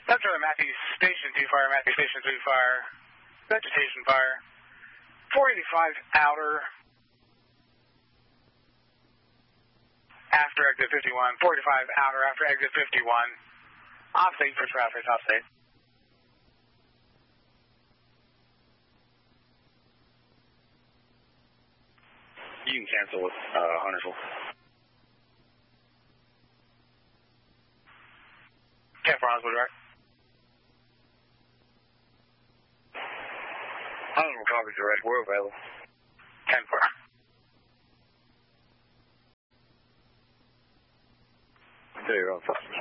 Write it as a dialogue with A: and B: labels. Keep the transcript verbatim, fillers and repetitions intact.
A: That's really Matthew Station two fire, Matthew Station three fire, vegetation fire, four eighty-five outer, after exit fifty-one, four eighty-five outer after exit fifty-one, off state for traffic, off state.
B: You can cancel with uh, Huntersville.
A: ten four Huntersville, right?
B: Huntersville copy direct, we're available.
A: ten four.
B: There you go.